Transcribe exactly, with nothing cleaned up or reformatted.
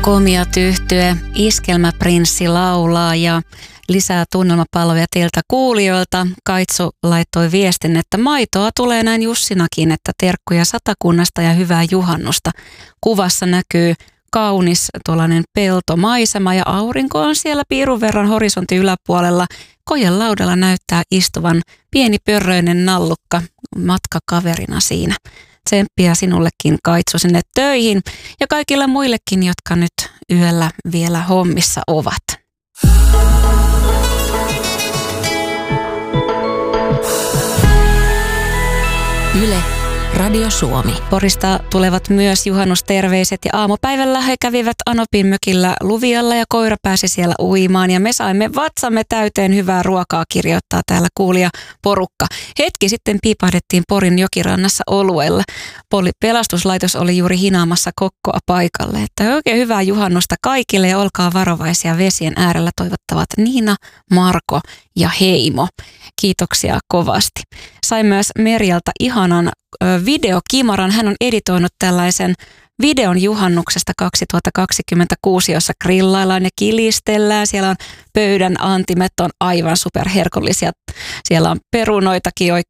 Komiat yhtye, Iskelmäprinssi laulaa ja lisää tunnelmapalveluja teiltä kuulijoilta. Kaitsu laittoi viestin, että maitoa tulee näin Jussinakin, että terkkuja Satakunnasta ja hyvää juhannusta. Kuvassa näkyy kaunis tuollainen peltomaisema ja aurinko on siellä piirun verran horisontin yläpuolella. Kojen laudalla näyttää istuvan pieni pörröinen nallukka matkakaverina siinä. Tsemppiä sinullekin, Kaitsu, sinne töihin ja kaikille muillekin, jotka nyt yöllä vielä hommissa ovat. Yle, Radio Suomi. Porista tulevat myös juhannusterveiset ja aamupäivällä he kävivät Anopin mökillä Luvialla ja koira pääsi siellä uimaan ja me saimme vatsamme täyteen hyvää ruokaa, kirjoittaa täällä kuulija porukka. Hetki sitten piipahdettiin Porin jokirannassa oluella. Pelastuslaitos oli juuri hinaamassa kokkoa paikalle. Että oikein hyvää juhannusta kaikille ja olkaa varovaisia vesien äärellä, toivottavat Niina, Marko ja Heimo. Kiitoksia kovasti. Sain myös Merjalta ihanan videokimaran. Hän on editoinut tällaisen videon juhannuksesta kaksituhattakaksikymmentäkuusi, jossa grillaillaan ja kilistellään. Siellä on pöydän antimet on aivan superherkullisia. Siellä on perunoitakin